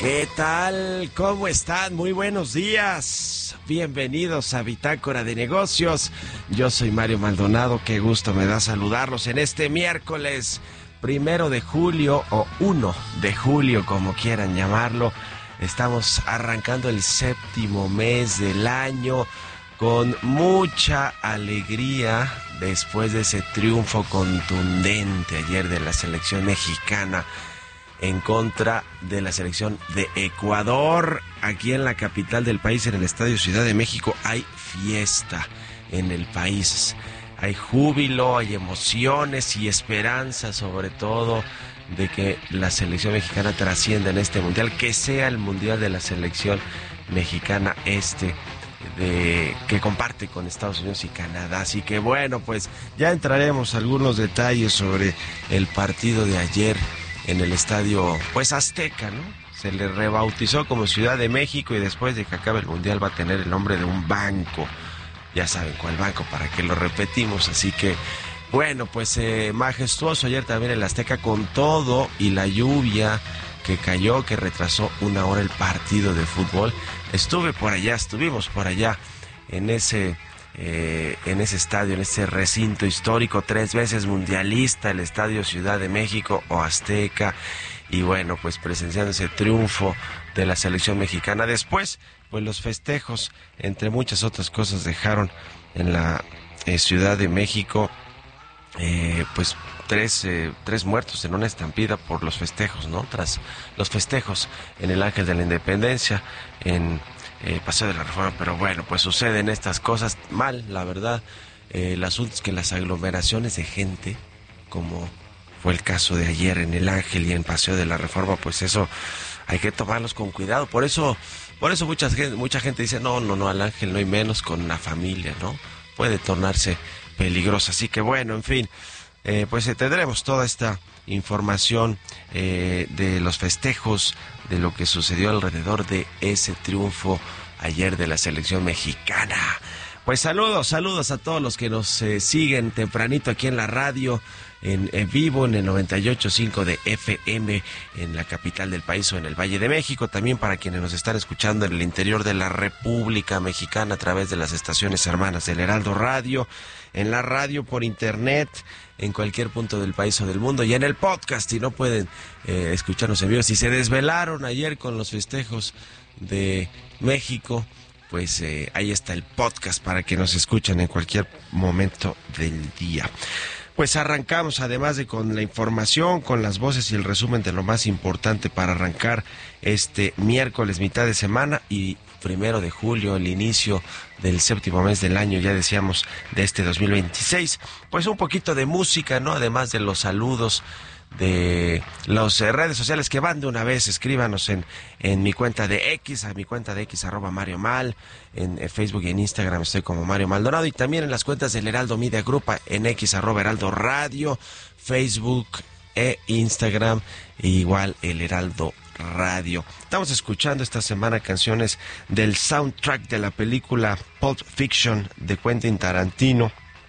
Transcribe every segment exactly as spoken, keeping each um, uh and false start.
¿Qué tal? ¿Cómo están? Muy buenos días. Bienvenidos a Bitácora de Negocios. Yo soy Mario Maldonado. Qué gusto me da saludarlos en este miércoles primero de julio o uno de julio, como quieran llamarlo. Estamos arrancando el séptimo mes del año con mucha alegría después de ese triunfo contundente ayer de la selección mexicana en contra de la selección de Ecuador. Aquí en la capital del país, en el Estadio Ciudad de México, hay fiesta en el país. Hay júbilo, hay emociones y esperanza, sobre todo, de que la selección mexicana trascienda en este mundial, que sea el mundial de la selección mexicana este, de que comparte con Estados Unidos y Canadá. Así que bueno, pues ya entraremos a algunos detalles sobre el partido de ayer en el estadio, pues Azteca, ¿no? Se le rebautizó como Ciudad de México y después de que acabe el mundial va a tener el nombre de un banco. Ya saben cuál banco, para que lo repetimos. Así que bueno, pues eh, majestuoso ayer también el Azteca, con todo y la lluvia que cayó, que retrasó una hora el partido de fútbol. Estuve por allá, estuvimos por allá en ese eh, en ese estadio, en ese recinto histórico, tres veces mundialista, el Estadio Ciudad de México o Azteca, y bueno, pues presenciando ese triunfo de la selección mexicana. Después, pues los festejos, entre muchas otras cosas, dejaron en la eh, Ciudad de México Eh, pues tres, eh, tres muertos en una estampida por los festejos, ¿no? Tras los festejos en el Ángel de la Independencia, en eh, Paseo de la Reforma. Pero bueno, pues suceden estas cosas mal, la verdad. Eh, el asunto es que las aglomeraciones de gente, como fue el caso de ayer en el Ángel y en Paseo de la Reforma, pues eso hay que tomarlos con cuidado. Por eso, por eso mucha gente, mucha gente dice, no, no, no, al Ángel no hay menos con la familia, ¿no? Puede tornarse peligrosa. Así que bueno, en fin, eh, pues eh, tendremos toda esta información eh, de los festejos, de lo que sucedió alrededor de ese triunfo ayer de la selección mexicana. Pues saludos, saludos a todos los que nos eh, siguen tempranito aquí en la radio, en, en vivo, en el noventa y ocho punto cinco de F M en la capital del país o en el Valle de México. También para quienes nos están escuchando en el interior de la República Mexicana a través de las estaciones hermanas del Heraldo Radio, en la radio por internet, en cualquier punto del país o del mundo, y en el podcast, si no pueden eh, escucharnos en vivo. Si se desvelaron ayer con los festejos de México, pues eh, ahí está el podcast para que nos escuchen en cualquier momento del día. Pues arrancamos, además de con la información, con las voces y el resumen de lo más importante para arrancar este miércoles, mitad de semana y primero de julio, el inicio del séptimo mes del año, ya decíamos, de este dos mil veintiséis. Pues un poquito de música, ¿no? Además de los saludos de las eh, redes sociales que van de una vez. Escríbanos en, en mi cuenta de X, a mi cuenta de X, arroba Mario Mal, en, en Facebook y en Instagram estoy como Mario Maldonado, y también en las cuentas del Heraldo Media Group, en X, arroba Heraldo Radio, Facebook e Instagram, e igual el Heraldo Radio. Estamos escuchando esta semana canciones del soundtrack de la película Pulp Fiction de Quentin Tarantino,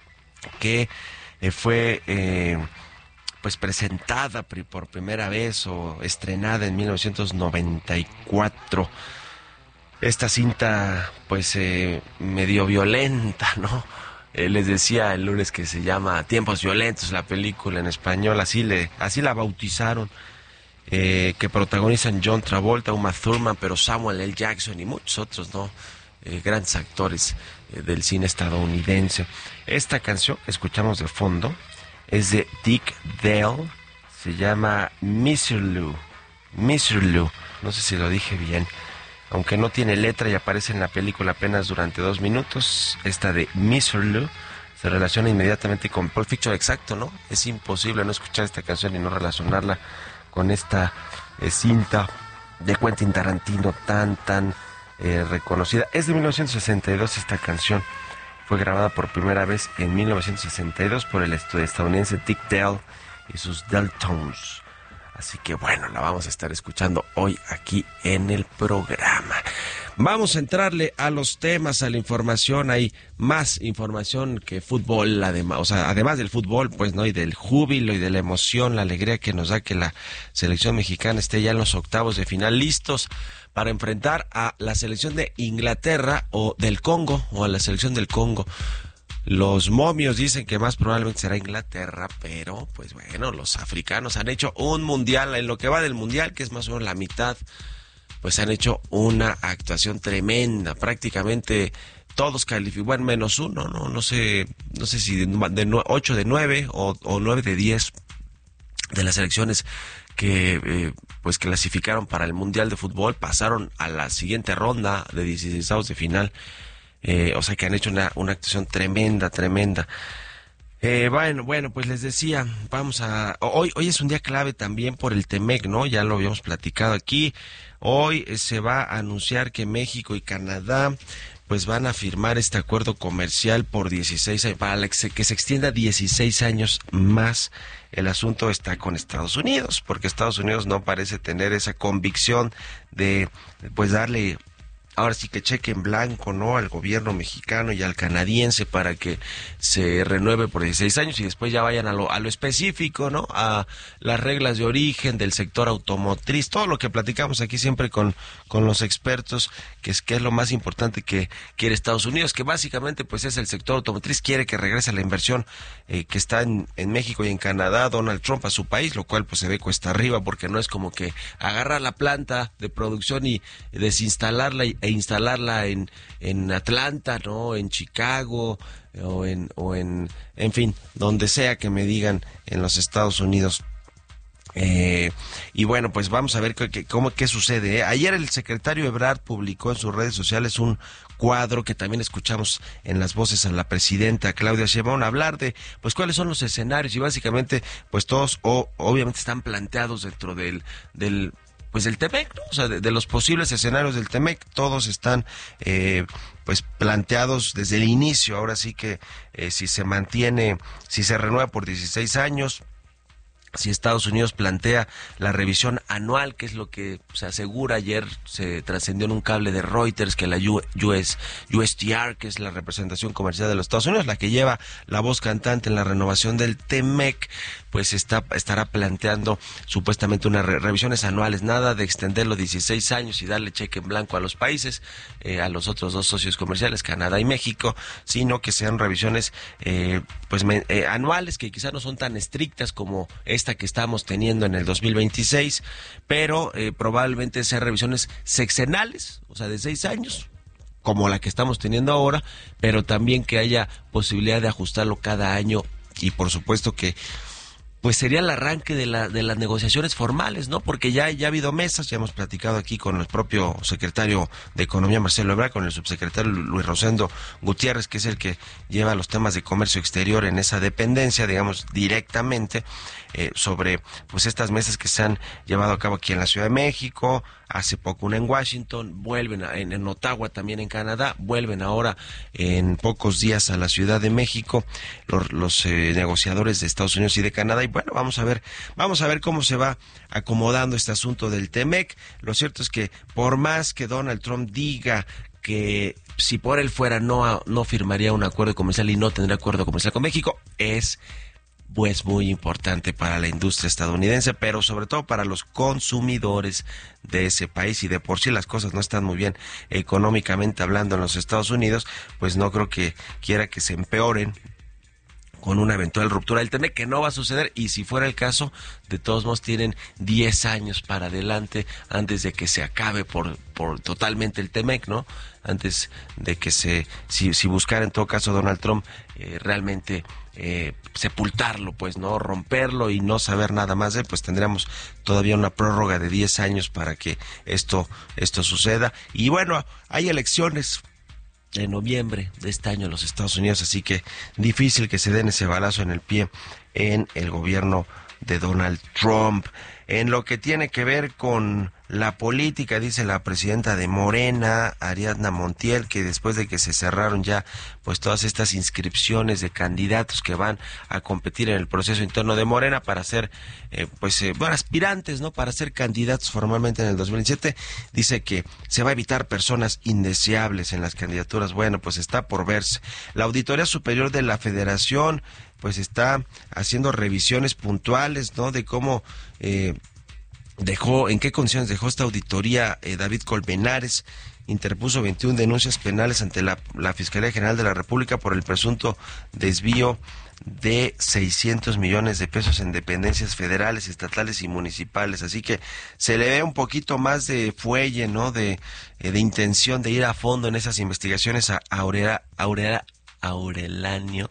que eh, fue eh, pues presentada por primera vez o estrenada en mil novecientos noventa y cuatro. Esta cinta pues eh, medio violenta, ¿no? Eh, les decía el lunes que se llama Tiempos Violentos, la película en español, así le así la bautizaron, eh, que protagonizan John Travolta, Uma Thurman, pero Samuel L. Jackson y muchos otros, ¿no? Eh, grandes actores eh, del cine estadounidense. Esta canción que escuchamos de fondo es de Dick Dale, se llama Mister Lou, Mister Lou, no sé si lo dije bien, aunque no tiene letra y aparece en la película apenas durante dos minutos. Esta de Mister Lou se relaciona inmediatamente con Pulp Fiction, exacto, ¿no? Es imposible no escuchar esta canción y no relacionarla con esta eh, cinta de Quentin Tarantino tan, tan eh, reconocida. Es de mil novecientos sesenta y dos esta canción. Fue grabada por primera vez en mil novecientos sesenta y dos por el estadounidense Dick Dale y sus Deltones. Así que bueno, la vamos a estar escuchando hoy aquí en el programa. Vamos a entrarle a los temas, a la información. Hay más información que fútbol, además, o sea, además del fútbol, pues, ¿no? Y del júbilo y de la emoción, la alegría que nos da que la selección mexicana esté ya en los octavos de final, listos para enfrentar a la selección de Inglaterra o del Congo, o a la selección del Congo. Los momios dicen que más probablemente será Inglaterra, pero pues bueno, los africanos han hecho un mundial, en lo que va del mundial, que es más o menos la mitad, pues han hecho una actuación tremenda, prácticamente todos califican, bueno, menos uno, no no sé, no sé si de, de ocho de nueve o, o nueve de diez de las selecciones que eh, pues clasificaron para el Mundial de Fútbol pasaron a la siguiente ronda de dieciseisavos de final, eh, o sea que han hecho una, una actuación tremenda, tremenda. Eh, bueno, bueno, pues les decía, vamos a... Hoy, hoy es un día clave también por el Temec, ¿no? Ya lo habíamos platicado aquí. Hoy eh, se va a anunciar que México y Canadá pues van a firmar este acuerdo comercial por dieciséis años, para que se extienda dieciséis años más. El asunto está con Estados Unidos, porque Estados Unidos no parece tener esa convicción de pues darle... ahora sí que cheque en blanco, ¿no?, al gobierno mexicano y al canadiense para que se renueve por dieciséis años y después ya vayan a lo, a lo específico, ¿no?, a las reglas de origen del sector automotriz, todo lo que platicamos aquí siempre con, con los expertos, que es, que es lo más importante que quiere Estados Unidos, que básicamente pues es el sector automotriz, quiere que regrese la inversión eh, que está en, en México y en Canadá, Donald Trump, a su país, lo cual pues se ve cuesta arriba, porque no es como que agarrar la planta de producción y desinstalarla y, e instalarla en, en Atlanta, ¿no?, en Chicago, o en, o en, en fin, donde sea que me digan en los Estados Unidos. Eh, y bueno, pues vamos a ver qué, qué, cómo, qué sucede, ¿eh? Ayer el secretario Ebrard publicó en sus redes sociales un cuadro que también escuchamos en las voces a la presidenta Claudia Sheinbaum hablar de pues cuáles son los escenarios, y básicamente pues todos o, obviamente están planteados dentro del, del pues del Temec, ¿no? O sea, de, de los posibles escenarios del Temec, todos están eh, pues planteados desde el inicio. Ahora sí que eh, si se mantiene, si se renueva por dieciséis años, si Estados Unidos plantea la revisión anual, que es lo que se asegura, ayer se trascendió en un cable de Reuters que la U S, U S T R, que es la representación comercial de los Estados Unidos, la que lleva la voz cantante en la renovación del Temec, pues está estará planteando supuestamente unas re revisiones anuales, nada de extenderlo dieciséis años y darle cheque en blanco a los países, eh, a los otros dos socios comerciales, Canadá y México, sino que sean revisiones eh, pues me, eh, anuales, que quizás no son tan estrictas como esta que estamos teniendo en el dos mil veintiséis, pero eh, probablemente sean revisiones sexenales, o sea, de seis años, como la que estamos teniendo ahora, pero también que haya posibilidad de ajustarlo cada año, y por supuesto que pues sería el arranque de la de las negociaciones formales, ¿no? Porque ya, ya ha habido mesas, ya hemos platicado aquí con el propio secretario de Economía, Marcelo Ebrard, con el subsecretario Luis Rosendo Gutiérrez, que es el que lleva los temas de comercio exterior en esa dependencia, digamos, directamente, eh, sobre pues estas mesas que se han llevado a cabo aquí en la Ciudad de México, hace poco una en Washington, vuelven a, en, en Ottawa también en Canadá, vuelven ahora en pocos días a la Ciudad de México los, los eh, negociadores de Estados Unidos y de Canadá, y bueno, vamos a ver, vamos a ver cómo se va acomodando este asunto del Temec. Lo cierto es que por más que Donald Trump diga que si por él fuera no, no firmaría un acuerdo comercial y no tendría acuerdo comercial con México, es pues muy importante para la industria estadounidense, pero sobre todo para los consumidores de ese país, y de por sí las cosas no están muy bien económicamente hablando en los Estados Unidos, pues no creo que quiera que se empeoren con una eventual ruptura del Temec, que no va a suceder, y si fuera el caso, de todos modos tienen diez años para adelante antes de que se acabe por por totalmente el Temec, ¿no? Antes de que se, si, si buscara en todo caso Donald Trump eh, realmente eh, sepultarlo, pues, ¿no? Romperlo y no saber nada más de él, pues tendríamos todavía una prórroga de diez años para que esto, esto suceda. Y bueno, hay elecciones en noviembre de este año en los Estados Unidos, así que difícil que se den ese balazo en el pie en el gobierno de Donald Trump. En lo que tiene que ver con la política, dice la presidenta de Morena, Ariadna Montiel, que después de que se cerraron ya pues todas estas inscripciones de candidatos que van a competir en el proceso interno de Morena para ser eh, pues eh, bueno, aspirantes, ¿no? Para ser candidatos formalmente en el dos mil diecisiete, dice que se va a evitar personas indeseables en las candidaturas. Bueno, pues está por verse. La Auditoría Superior de la Federación pues está haciendo revisiones puntuales, ¿no? De cómo eh, dejó, en qué condiciones dejó esta auditoría. eh, David Colmenares interpuso veintiuna denuncias penales ante la, la Fiscalía General de la República por el presunto desvío de seiscientos millones de pesos en dependencias federales, estatales y municipales. Así que se le ve un poquito más de fuelle, ¿no? De, eh, de intención de ir a fondo en esas investigaciones a Aurera, Aurera, Aureliano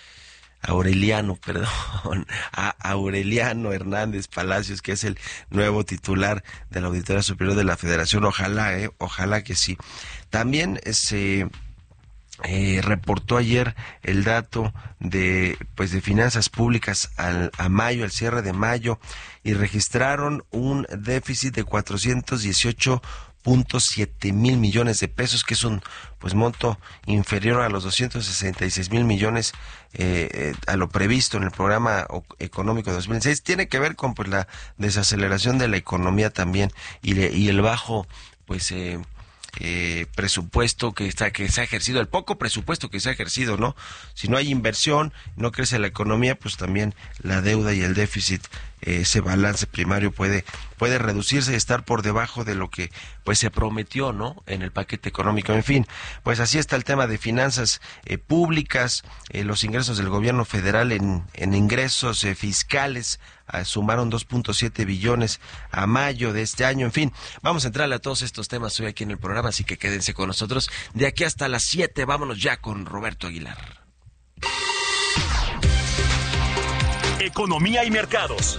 Aureliano, perdón, a Aureliano Hernández Palacios, que es el nuevo titular de la Auditoría Superior de la Federación. Ojalá, eh, ojalá que sí. También se eh, reportó ayer el dato de, pues, de finanzas públicas al, a mayo, al cierre de mayo, y registraron un déficit de cuatrocientos dieciocho punto siete mil millones de pesos, que es un pues monto inferior a los doscientos sesenta y seis mil millones eh, eh, a lo previsto en el programa económico de dos mil seis. Tiene que ver con pues la desaceleración de la economía también y, le, y el bajo pues eh, eh, presupuesto que está que se ha ejercido, el poco presupuesto que se ha ejercido, ¿no? Si no hay inversión, no crece la economía, pues también la deuda y el déficit, eh, ese balance primario puede puede reducirse y estar por debajo de lo que pues se prometió, ¿no? En el paquete económico. En fin, pues así está el tema de finanzas eh, públicas. Eh, los ingresos del gobierno federal en, en ingresos eh, fiscales eh, sumaron dos punto siete billones a mayo de este año. En fin, vamos a entrarle a todos estos temas hoy aquí en el programa, así que quédense con nosotros de aquí hasta las siete. Vámonos ya con Roberto Aguilar. Economía y mercados.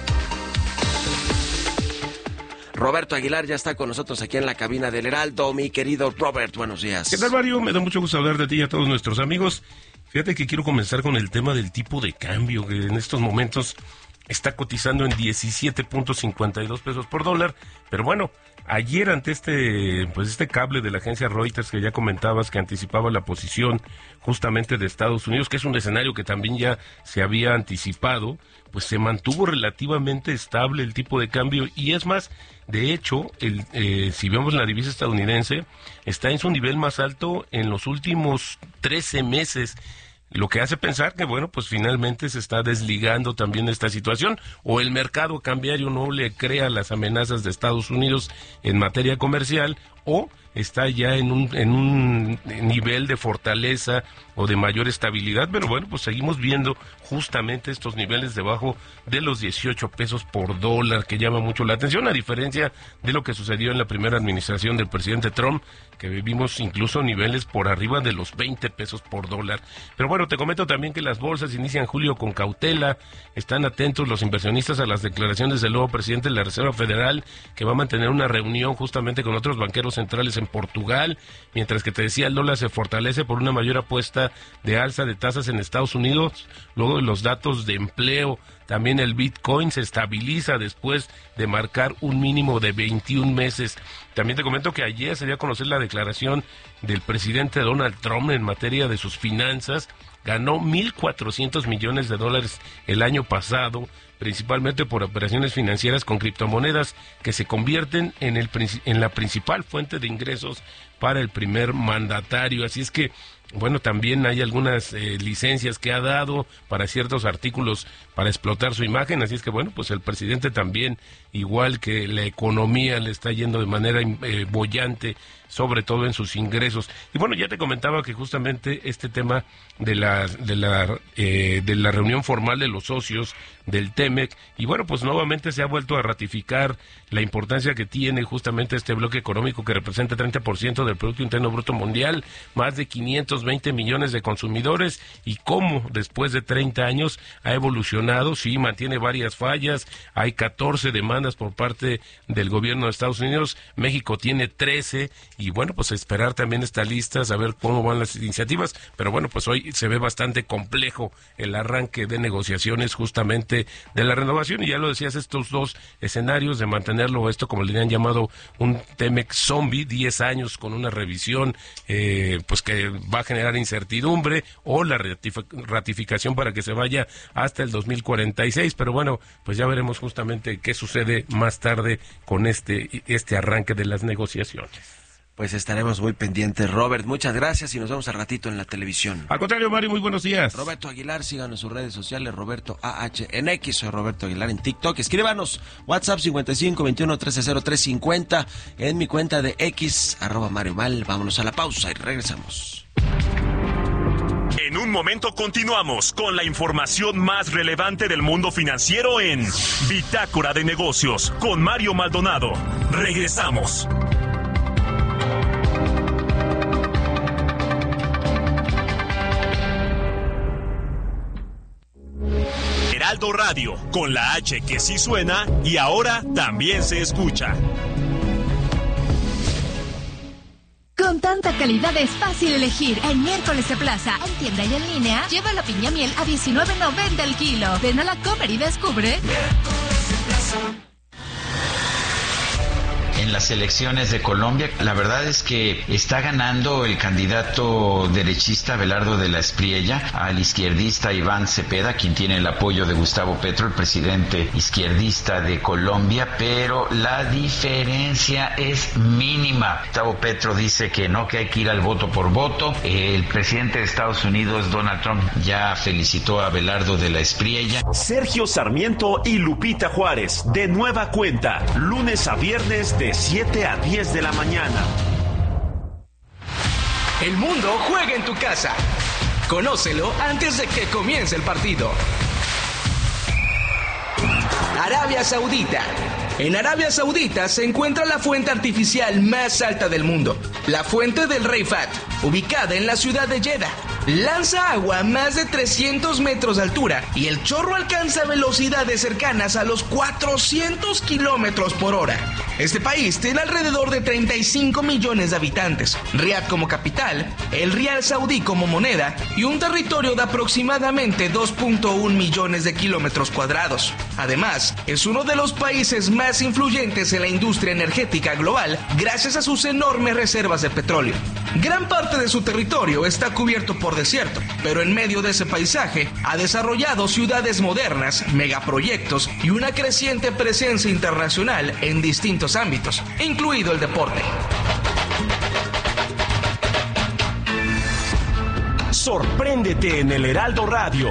Roberto Aguilar ya está con nosotros aquí en la cabina del Heraldo. Mi querido Robert, buenos días. ¿Qué tal, Mario? Me da mucho gusto hablar de ti y a todos nuestros amigos. Fíjate que quiero comenzar con el tema del tipo de cambio, que en estos momentos está cotizando en diecisiete punto cincuenta y dos pesos por dólar. Pero bueno, ayer ante este pues este cable de la agencia Reuters que ya comentabas, que anticipaba la posición justamente de Estados Unidos, que es un escenario que también ya se había anticipado, pues se mantuvo relativamente estable el tipo de cambio. Y es más, de hecho, el, eh, si vemos la divisa estadounidense, está en su nivel más alto en los últimos trece meses. Lo que hace pensar que, bueno, pues finalmente se está desligando también esta situación, o el mercado cambiario no le crea las amenazas de Estados Unidos en materia comercial, o está ya en un, en un nivel de fortaleza o de mayor estabilidad. Pero bueno, pues seguimos viendo justamente estos niveles debajo de los dieciocho pesos por dólar, que llama mucho la atención, a diferencia de lo que sucedió en la primera administración del presidente Trump, que vivimos incluso niveles por arriba de los veinte pesos por dólar. Pero bueno, te comento también que las bolsas inician julio con cautela. Están atentos los inversionistas a las declaraciones del nuevo presidente de la Reserva Federal, que va a mantener una reunión justamente con otros banqueros centrales en Portugal, mientras que te decía, el dólar se fortalece por una mayor apuesta de alza de tasas en Estados Unidos, luego de los datos de empleo. También el Bitcoin se estabiliza después de marcar un mínimo de veintiún meses. También te comento que ayer se dio a conocer la declaración del presidente Donald Trump en materia de sus finanzas. Ganó mil cuatrocientos millones de dólares el año pasado, principalmente por operaciones financieras con criptomonedas, que se convierten en, el, en la principal fuente de ingresos para el primer mandatario. Así es que, bueno, también hay algunas eh, licencias que ha dado para ciertos artículos para explotar su imagen. Así es que, bueno, pues el presidente también, igual que la economía, le está yendo de manera eh, boyante, sobre todo en sus ingresos. Y bueno, ya te comentaba que justamente este tema de la de la eh, de la reunión formal de los socios del Temec, y bueno, pues nuevamente se ha vuelto a ratificar la importancia que tiene justamente este bloque económico, que representa treinta por ciento del Producto Interno Bruto Mundial, más de quinientos veinte millones de consumidores, y cómo después de treinta años ha evolucionado. Sí, mantiene varias fallas, hay catorce demandas por parte del gobierno de Estados Unidos, México tiene trece, y bueno, pues esperar también esta lista, saber cómo van las iniciativas. Pero bueno, pues hoy se ve bastante complejo el arranque de negociaciones justamente parte de la renovación. Y ya lo decías, estos dos escenarios de mantenerlo, esto como le han llamado un Temex zombie, diez años con una revisión eh, pues que va a generar incertidumbre, o la ratificación para que se vaya hasta el dos mil cuarenta y seis. Pero bueno, pues ya veremos justamente qué sucede más tarde con este, este arranque de las negociaciones. Pues estaremos muy pendientes, Robert. Muchas gracias y nos vemos al ratito en la televisión. Al contrario, Mario, muy buenos días. Roberto Aguilar, síganos en sus redes sociales, Roberto A H en X, soy Roberto Aguilar en TikTok. Escríbanos, WhatsApp cincuenta y cinco veintiuno trece cero tres cincuenta, en mi cuenta de X, arroba Mario Mal. Vámonos a la pausa y regresamos. En un momento continuamos con la información más relevante del mundo financiero en Bitácora de Negocios con Mario Maldonado. Regresamos. Heraldo Radio, con la H que sí suena y ahora también se escucha. Con tanta calidad es fácil elegir. El miércoles de plaza, en tienda y en línea, lleva la piña miel a diecinueve noventa el kilo. Ven a la Comer y descubre. Miércoles de plaza. En las elecciones de Colombia, la verdad es que está ganando el candidato derechista Abelardo de la Espriella al izquierdista Iván Cepeda, quien tiene el apoyo de Gustavo Petro, el presidente izquierdista de Colombia, pero la diferencia es mínima. Gustavo Petro dice que no, que hay que ir al voto por voto. El presidente de Estados Unidos, Donald Trump, ya felicitó a Abelardo de la Espriella. Sergio Sarmiento y Lupita Juárez, de nueva cuenta, lunes a viernes de siete a diez de la mañana. El mundo juega en tu casa. Conócelo antes de que comience el partido. Arabia Saudita. En Arabia Saudita se encuentra la fuente artificial más alta del mundo, la fuente del Rey Fahd, ubicada en la ciudad de Jeddah. Lanza agua a más de trescientos metros de altura y el chorro alcanza velocidades cercanas a los cuatrocientos kilómetros por hora. Este país tiene alrededor de treinta y cinco millones de habitantes, Riad como capital, el rial saudí como moneda y un territorio de aproximadamente dos punto uno millones de kilómetros cuadrados. Además, es uno de los países más influyentes en la industria energética global gracias a sus enormes reservas de petróleo. Gran parte de su territorio está cubierto por desierto, pero en medio de ese paisaje ha desarrollado ciudades modernas, megaproyectos y una creciente presencia internacional en distintos ámbitos, incluido el deporte. Sorpréndete en el Heraldo Radio.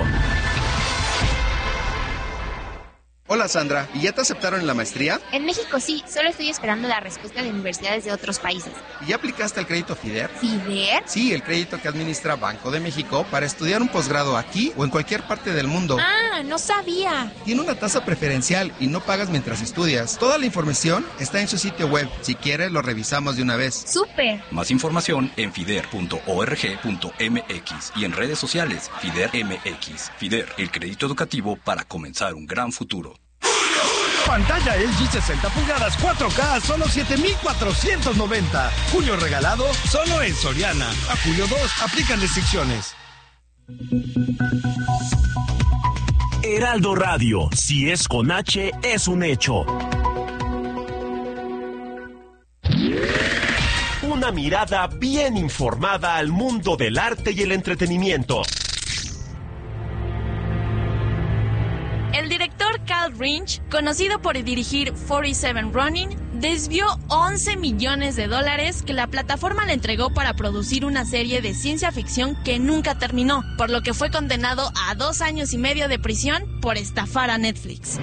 Hola Sandra, ¿y ya te aceptaron en la maestría? En México sí, solo estoy esperando la respuesta de universidades de otros países. ¿Y ya aplicaste al crédito FIDER? ¿FIDER? Sí, el crédito que administra Banco de México para estudiar un posgrado aquí o en cualquier parte del mundo. Ah, no sabía. Tiene una tasa preferencial y no pagas mientras estudias. Toda la información está en su sitio web. Si quieres, lo revisamos de una vez. ¡Súper! Más información en fider punto org punto m x y en redes sociales FIDER M X. FIDER, el crédito educativo para comenzar un gran futuro. Pantalla L G sesenta pulgadas cuatro K a solo siete mil cuatrocientos noventa. Junio regalado solo en Soriana. A julio dos aplican restricciones. Heraldo Radio, si es con H, es un hecho. Una mirada bien informada al mundo del arte y el entretenimiento. El director Carl Rinch, conocido por dirigir cuarenta y siete Ronin, desvió once millones de dólares que la plataforma le entregó para producir una serie de ciencia ficción que nunca terminó, por lo que fue condenado a dos años y medio de prisión por estafar a Netflix.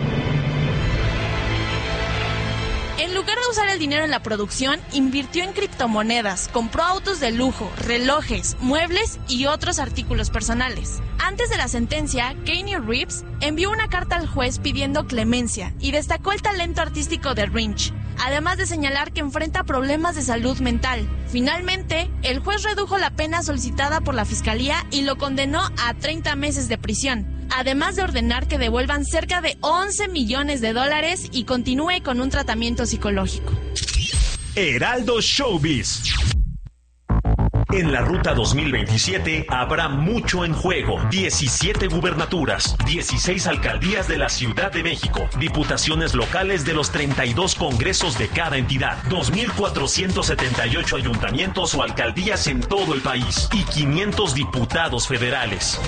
En lugar de usar el dinero en la producción, invirtió en criptomonedas, compró autos de lujo, relojes, muebles y otros artículos personales. Antes de la sentencia, Keanu Reeves envió una carta al juez pidiendo clemencia y destacó el talento artístico de Rinch, además de señalar que enfrenta problemas de salud mental. Finalmente, el juez redujo la pena solicitada por la fiscalía y lo condenó a treinta meses de prisión, además de ordenar que devuelvan cerca de once millones de dólares y continúe con un tratamiento psicológico. Heraldo Showbiz. En la Ruta dos mil veintisiete habrá mucho en juego. diecisiete gubernaturas, dieciséis alcaldías de la Ciudad de México, diputaciones locales de los treinta y dos congresos de cada entidad, dos mil cuatrocientos setenta y ocho ayuntamientos o alcaldías en todo el país y quinientos diputados federales.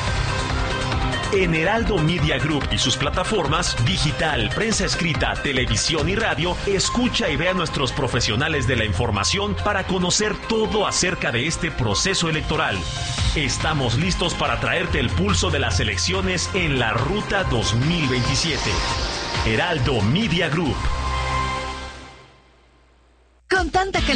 En Heraldo Media Group y sus plataformas, digital, prensa escrita, televisión y radio, escucha y ve a nuestros profesionales de la información para conocer todo acerca de este proceso electoral. Estamos listos para traerte el pulso de las elecciones en la Ruta dos mil veintisiete. Heraldo Media Group. Con tanta